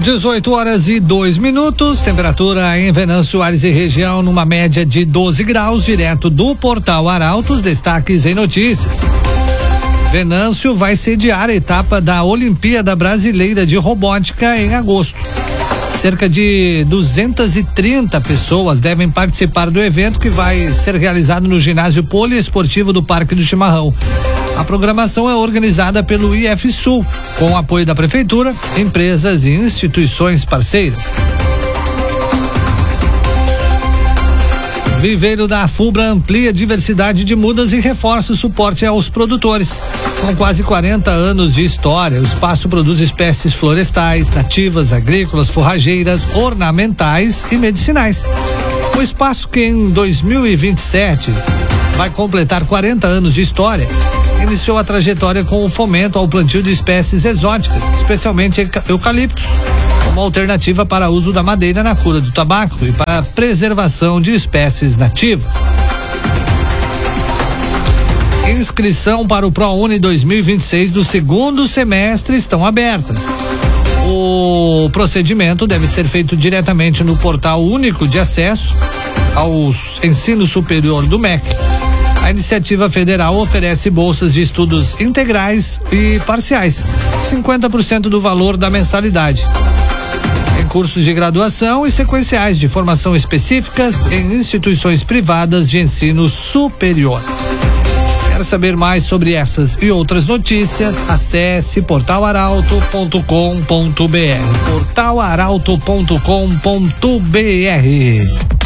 18h02, temperatura em Venâncio Aires e região numa média de 12 graus, direto do Portal Arautos, destaques em notícias. Venâncio vai sediar a etapa da Olimpíada Brasileira de Robótica em agosto. Cerca de 230 pessoas devem participar do evento, que vai ser realizado no ginásio poliesportivo do Parque do Chimarrão. A programação é organizada pelo IFSul, com o apoio da Prefeitura, empresas e instituições parceiras. Viveiro da Afubra amplia a diversidade de mudas e reforça o suporte aos produtores. Com quase 40 anos de história, o espaço produz espécies florestais, nativas, agrícolas, forrageiras, ornamentais e medicinais. O espaço, que em 2027 vai completar 40 anos de história, iniciou a trajetória com o fomento ao plantio de espécies exóticas, especialmente eucaliptos, como alternativa para uso da madeira na cura do tabaco e para a preservação de espécies nativas. Inscrição para o ProUni 2026 do segundo semestre estão abertas. O procedimento deve ser feito diretamente no Portal Único de Acesso ao Ensino Superior do MEC. A iniciativa federal oferece bolsas de estudos integrais e parciais, 50% do valor da mensalidade, em cursos de graduação e sequenciais de formação específicas em instituições privadas de ensino superior. Quer saber mais sobre essas e outras notícias? Acesse portalaralto.com.br. portalaralto.com.br.